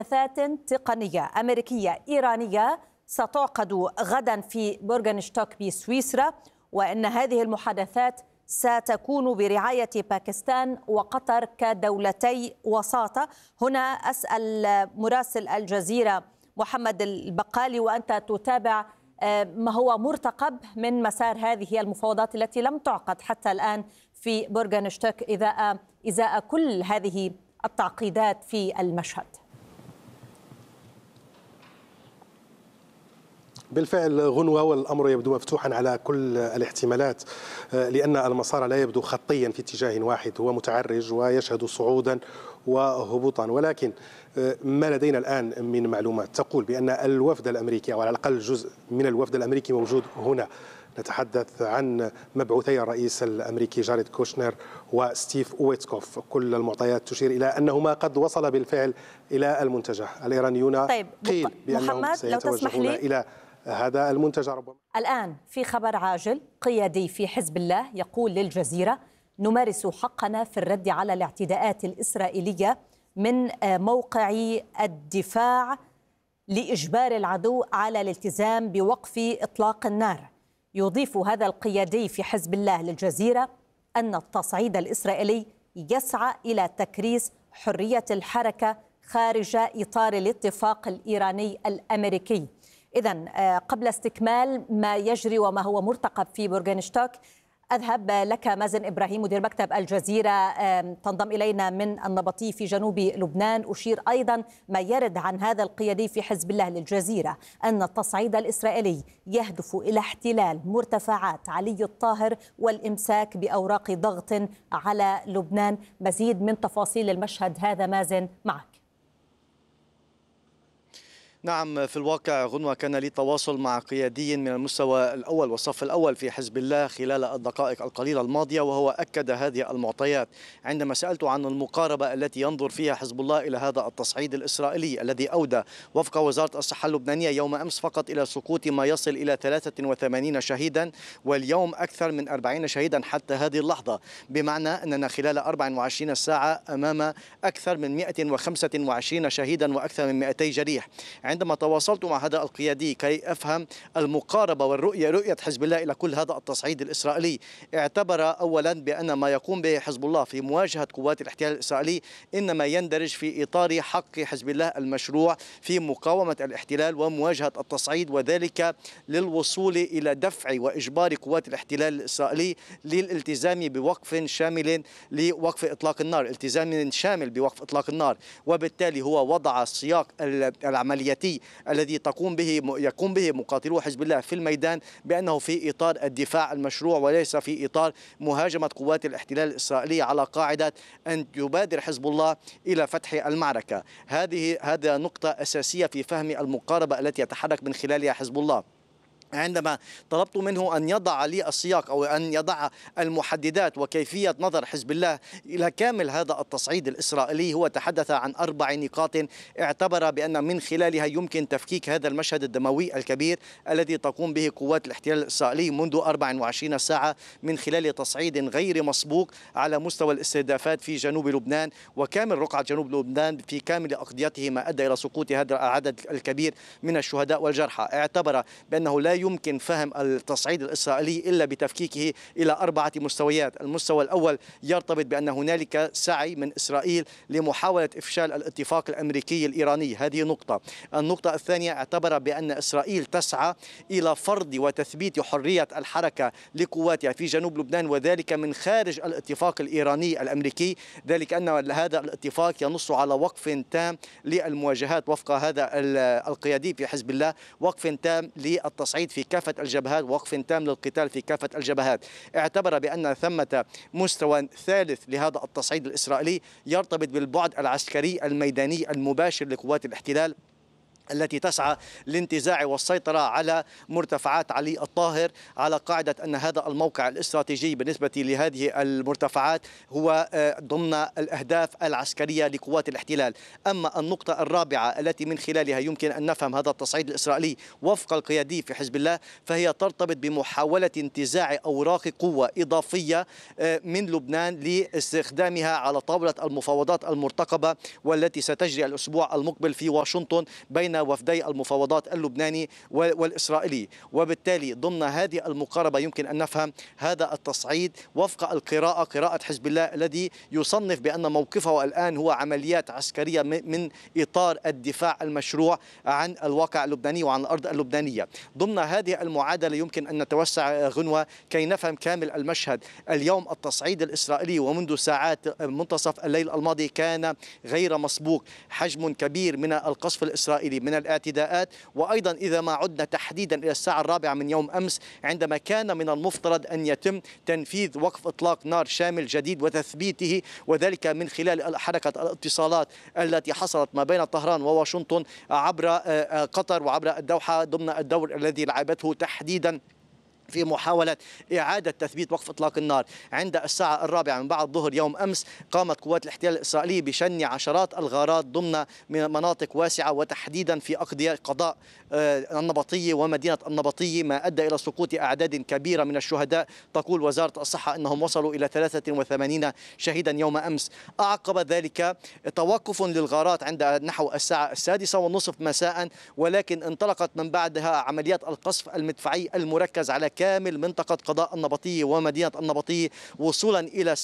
محادثات تقنية أمريكية إيرانية ستعقد غدا في بورغنشتوك بسويسرا، وأن هذه المحادثات ستكون برعاية باكستان وقطر كدولتي وساطة. هنا أسأل مراسل الجزيرة محمد البقالي، وأنت تتابع ما هو مرتقب من مسار هذه المفاوضات التي لم تعقد حتى الآن في بورغنشتوك إزاء كل هذه التعقيدات في المشهد. بالفعل غنوة، والأمر يبدو مفتوحا على كل الاحتمالات، لأن المسار لا يبدو خطيا في اتجاه واحد، هو متعرج ويشهد صعودا وهبوطا. ولكن ما لدينا الآن من معلومات تقول بأن الوفد الأمريكي، أو على الأقل جزء من الوفد الأمريكي، موجود هنا. نتحدث عن مبعوثي الرئيس الأمريكي جاريد كوشنر وستيف ويتكوف. كل المعطيات تشير إلى أنهما قد وصلا بالفعل إلى المنتجع. الإيرانيون قيل بأنهم سيتوجهون إلى هذا المنتجع. ربما الآن في خبر عاجل، قيادي في حزب الله يقول للجزيرة: نمارس حقنا في الرد على الاعتداءات الإسرائيلية من موقع الدفاع لإجبار العدو على الالتزام بوقف إطلاق النار. يضيف هذا القيادي في حزب الله للجزيرة أن التصعيد الإسرائيلي يسعى إلى تكريس حرية الحركة خارج إطار الاتفاق الإيراني الأمريكي. إذن قبل استكمال ما يجري وما هو مرتقب في بورغنشتوك، أذهب لك مازن إبراهيم مدير مكتب الجزيرة، تنضم إلينا من النبطي في جنوب لبنان. أشير أيضا ما يرد عن هذا القيادي في حزب الله للجزيرة أن التصعيد الإسرائيلي يهدف إلى احتلال مرتفعات علي الطاهر والإمساك بأوراق ضغط على لبنان. مزيد من تفاصيل المشهد هذا مازن معك. نعم، في الواقع غنوة كان لي تواصل مع قيادي من المستوى الأول والصف الأول في حزب الله خلال الدقائق القليلة الماضية، وهو أكد هذه المعطيات عندما سألت عن المقاربة التي ينظر فيها حزب الله إلى هذا التصعيد الإسرائيلي الذي أودى وفق وزارة الصحة اللبنانية يوم أمس فقط إلى سقوط ما يصل إلى 83 شهيدا، واليوم أكثر من 40 شهيدا حتى هذه اللحظة، بمعنى أننا خلال 24 ساعة أمام أكثر من 125 شهيدا وأكثر من 200 جريح. عندما تواصلت مع هذا القيادي كي أفهم المقاربة رؤية حزب الله إلى كل هذا التصعيد الإسرائيلي، اعتبر أولا بأن ما يقوم به حزب الله في مواجهة قوات الاحتلال الإسرائيلي إنما يندرج في إطار حق حزب الله المشروع في مقاومة الاحتلال ومواجهة التصعيد، وذلك للوصول إلى دفع وإجبار قوات الاحتلال الإسرائيلي للالتزام بوقف شامل لوقف إطلاق النار، التزام شامل بوقف إطلاق النار. وبالتالي هو وضع السياق العملياتي الذي يقوم به مقاتلو حزب الله في الميدان بأنه في إطار الدفاع المشروع وليس في إطار مهاجمة قوات الاحتلال الإسرائيلي، على قاعدة أن يبادر حزب الله إلى فتح المعركة. هذا نقطة أساسية في فهم المقاربة التي يتحرك من خلالها حزب الله. عندما طلبت منه أن يضع لي السياق أو أن يضع المحددات وكيفية نظر حزب الله إلى كامل هذا التصعيد الإسرائيلي، هو تحدث عن 4 نقاط اعتبر بأن من خلالها يمكن تفكيك هذا المشهد الدموي الكبير الذي تقوم به قوات الاحتلال الإسرائيلي منذ 24 ساعة من خلال تصعيد غير مسبوق على مستوى الاستهدافات في جنوب لبنان وكامل رقعة جنوب لبنان في كامل أقضيته، ما أدى إلى سقوط هذا العدد الكبير من الشهداء والجرحى. اعتبر بأنه لا يمكن فهم التصعيد الإسرائيلي إلا بتفكيكه إلى 4 مستويات. المستوى الأول يرتبط بأن هنالك سعي من إسرائيل لمحاولة إفشال الاتفاق الأمريكي الإيراني، هذه نقطة. النقطة الثانية اعتبر بأن إسرائيل تسعى إلى فرض وتثبيت حرية الحركة لقواتها في جنوب لبنان، وذلك من خارج الاتفاق الإيراني الأمريكي، ذلك أن هذا الاتفاق ينص على وقف تام للمواجهات وفق هذا القيادي في حزب الله، وقف تام للتصعيد في كافة الجبهات، وقف تام للقتال في كافة الجبهات. اعتبر بأن ثمة مستوى ثالث لهذا التصعيد الإسرائيلي يرتبط بالبعد العسكري الميداني المباشر لقوات الاحتلال، التي تسعى لانتزاع والسيطرة على مرتفعات علي الطاهر، على قاعدة أن هذا الموقع الاستراتيجي بالنسبة لهذه المرتفعات هو ضمن الأهداف العسكرية لقوات الاحتلال. أما النقطة الرابعة التي من خلالها يمكن أن نفهم هذا التصعيد الإسرائيلي وفق القيادي في حزب الله، فهي ترتبط بمحاولة انتزاع أوراق قوة إضافية من لبنان لاستخدامها على طاولة المفاوضات المرتقبة والتي ستجري الأسبوع المقبل في واشنطن بين وفدي المفاوضات اللبناني والإسرائيلي. وبالتالي ضمن هذه المقاربة يمكن أن نفهم هذا التصعيد وفق قراءة حزب الله الذي يصنف بأن موقفه الآن هو عمليات عسكرية من إطار الدفاع المشروع عن الواقع اللبناني وعن الأرض اللبنانية. ضمن هذه المعادلة يمكن أن نتوسع غنوة كي نفهم كامل المشهد. اليوم التصعيد الإسرائيلي ومنذ ساعات منتصف الليل الماضي كان غير مسبوق، حجم كبير من القصف الإسرائيلي من الاعتداءات. وأيضا إذا ما عدنا تحديدا إلى الساعة 4 من يوم أمس عندما كان من المفترض أن يتم تنفيذ وقف إطلاق نار شامل جديد وتثبيته، وذلك من خلال حركة الاتصالات التي حصلت ما بين طهران وواشنطن عبر قطر وعبر الدوحة ضمن الدور الذي لعبته تحديدا في محاولة إعادة تثبيت وقف إطلاق النار. عند الساعة 4 من بعد الظهر يوم أمس قامت قوات الاحتلال الإسرائيلي بشن عشرات الغارات ضمن مناطق واسعة وتحديدا في أقضية قضاء النبطية ومدينة النبطية، ما أدى إلى سقوط أعداد كبيرة من الشهداء. تقول وزارة الصحة أنهم وصلوا إلى 83 شهيدا يوم أمس. أعقب ذلك توقف للغارات عند نحو الساعة 6:30 مساء، ولكن انطلقت من بعدها عمليات القصف المدفعي المركز على كامل منطقة قضاء النبطية ومدينة النبطية وصولا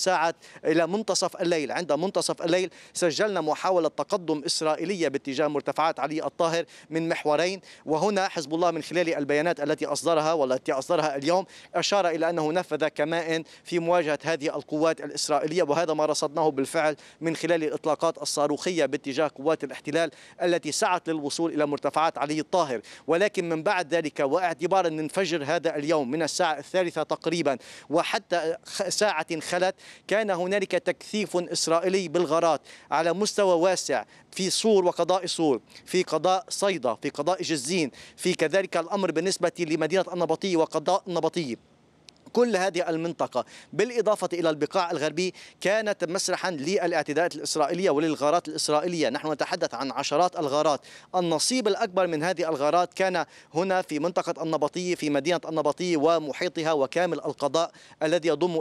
إلى منتصف الليل. عند منتصف الليل سجلنا محاولة تقدم إسرائيلية باتجاه مرتفعات علي الطاهر من محورين، وهنا حزب الله من خلال البيانات التي أصدرها اليوم أشار إلى أنه نفذ كمائن في مواجهة هذه القوات الإسرائيلية، وهذا ما رصدناه بالفعل من خلال الإطلاقات الصاروخية باتجاه قوات الاحتلال التي سعت للوصول إلى مرتفعات علي الطاهر. ولكن من بعد ذلك واعتبارا من فجر هذا اليوم من الساعة 3 تقريبا وحتى ساعة خلت كان هنالك تكثيف إسرائيلي بالغارات على مستوى واسع في صور وقضاء صور، في قضاء صيدا، في قضاء جزين، في كذلك الأمر بالنسبة لمدينة النبطية وقضاء النبطية. كل هذه المنطقة بالإضافة إلى البقاع الغربي كانت مسرحا للاعتداءات الإسرائيلية وللغارات الإسرائيلية. نحن نتحدث عن عشرات الغارات. النصيب الأكبر من هذه الغارات كان هنا في منطقة النبطية في مدينة النبطية ومحيطها وكامل القضاء الذي يضم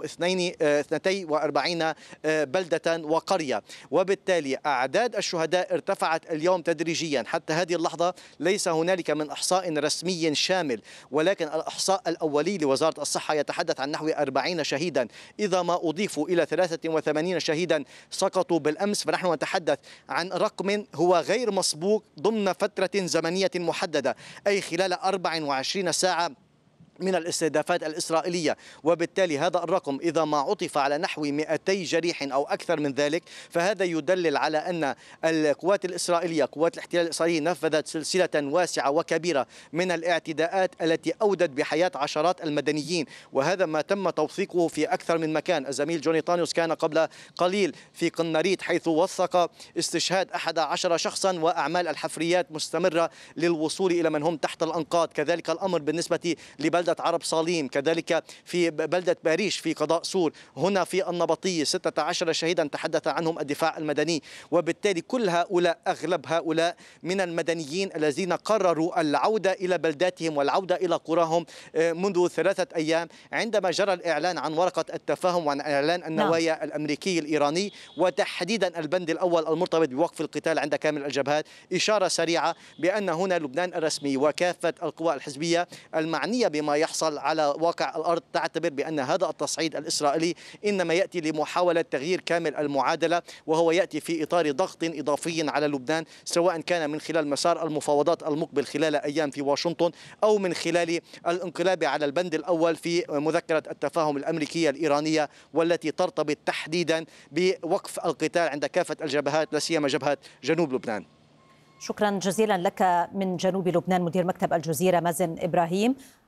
42 بلدة وقرية. وبالتالي أعداد الشهداء ارتفعت اليوم تدريجيا. حتى هذه اللحظة ليس هنالك من إحصاء رسمي شامل، ولكن الإحصاء الأولي لوزارة الصحة يتحدث عن نحو 40 شهيدا. إذا ما أضيفوا إلى 83 شهيدا سقطوا بالأمس، فنحن نتحدث عن رقم هو غير مسبوق ضمن فترة زمنية محددة، أي خلال 24 ساعة من الاستهدافات الإسرائيلية. وبالتالي هذا الرقم إذا ما عطف على نحو 200 جريح أو أكثر من ذلك، فهذا يدلل على أن القوات الإسرائيلية قوات الاحتلال الإسرائيلي نفذت سلسلة واسعة وكبيرة من الاعتداءات التي أودت بحياة عشرات المدنيين، وهذا ما تم توثيقه في أكثر من مكان. الزميل جوني طانيوس كان قبل قليل في قناريت حيث وثق استشهاد 11 شخصا، وأعمال الحفريات مستمرة للوصول إلى من هم تحت الأنقاض. كذلك الأمر بالنسبة لبلدة عرب صاليم، كذلك في بلدة باريش في قضاء سور، هنا في النبطية 16 شهيدا تحدث عنهم الدفاع المدني. وبالتالي كل هؤلاء أغلب هؤلاء من المدنيين الذين قرروا العودة إلى بلداتهم والعودة إلى قراهم منذ 3 أيام عندما جرى الإعلان عن ورقة التفاهم وعن إعلان النوايا الأمريكي الإيراني، وتحديدا البند الأول المرتبط بوقف القتال عند كامل الجبهات. إشارة سريعة بأن هنا لبنان الرسمي وكافة القوى الحزبية المعنية بما يحصل على واقع الأرض تعتبر بأن هذا التصعيد الإسرائيلي إنما يأتي لمحاولة تغيير كامل المعادلة، وهو يأتي في إطار ضغط إضافي على لبنان، سواء كان من خلال مسار المفاوضات المقبل خلال أيام في واشنطن أو من خلال الانقلاب على البند الأول في مذكرة التفاهم الأمريكية الإيرانية، والتي ترتبط تحديدا بوقف القتال عند كافة الجبهات لا سيما جبهة جنوب لبنان. شكرا جزيلا لك من جنوب لبنان مدير مكتب الجزيرة مازن إبراهيم.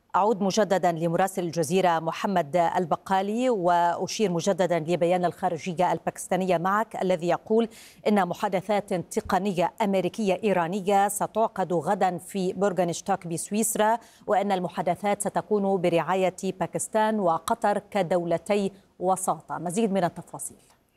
أعود مجددا لمراسل الجزيرة محمد البقالي وأشير مجددا لبيان الخارجية الباكستانية معك الذي يقول إن محادثات تقنية أمريكية إيرانية ستعقد غدا في بورغنشتاك بسويسرا، وأن المحادثات ستكون برعاية باكستان وقطر كدولتي وساطة. مزيد من التفاصيل.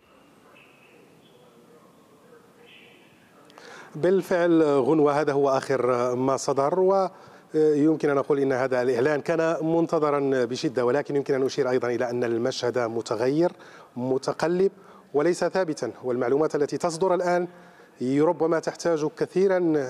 بالفعل غنوة، هذا هو آخر ما صدر، ويمكن أن نقول إن هذا الإعلان كان منتظرا بشدة، ولكن يمكن أن نشير أيضا إلى أن المشهد متغير متقلب وليس ثابتا، والمعلومات التي تصدر الآن ربما تحتاج كثيرا